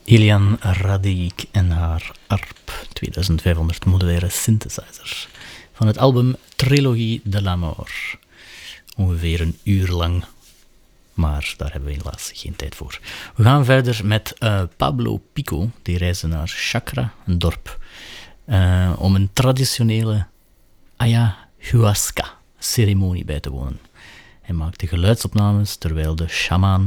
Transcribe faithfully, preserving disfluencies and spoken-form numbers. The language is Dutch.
Eliane Radic en haar A R P tweeduizendvijfhonderd modulaire synthesizer van het album Trilogie de la Mort. Ongeveer een uur lang, maar daar hebben we helaas geen tijd voor. We gaan verder met uh, Pablo Pico, die reisde naar Chakra, een dorp, uh, om een traditionele ayahuasca-ceremonie bij te wonen. Hij maakte geluidsopnames terwijl de sjamaan